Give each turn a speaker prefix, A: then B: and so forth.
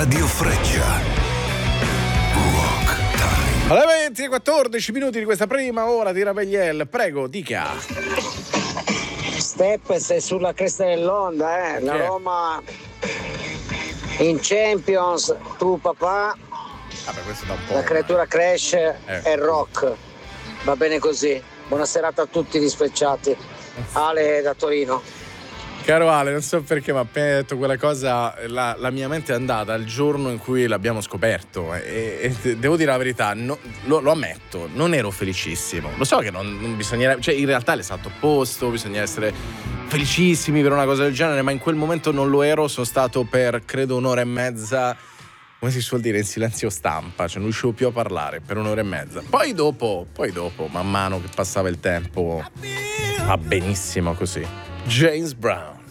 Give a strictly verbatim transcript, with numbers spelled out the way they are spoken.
A: Radio Freccia. Rock Time.
B: Alle venti e quattordici minuti di questa prima ora di Ravegliel, prego, dica.
C: Step, sei sulla cresta dell'onda, eh. La
B: Che?
C: Roma in Champions, tu papà,
B: Vabbè, questo da un po'.
C: la creatura cresce
B: Eh.
C: e rock. Va bene così. Buona serata a tutti gli specciati. Ale da Torino.
B: Caro Ale, non so perché, ma appena detto quella cosa, la, la mia mente è andata al giorno in cui l'abbiamo scoperto. E, e devo dire la verità, no, lo, lo ammetto, non ero felicissimo. Lo so che non, non bisognerebbe, cioè in realtà è l'esatto opposto, bisogna essere felicissimi per una cosa del genere, ma in quel momento non lo ero. Sono stato per credo un'ora e mezza, come si suol dire, in silenzio stampa, cioè non riuscivo più a parlare per un'ora e mezza. Poi dopo, poi dopo, man mano che passava il tempo, va benissimo così. James Brown.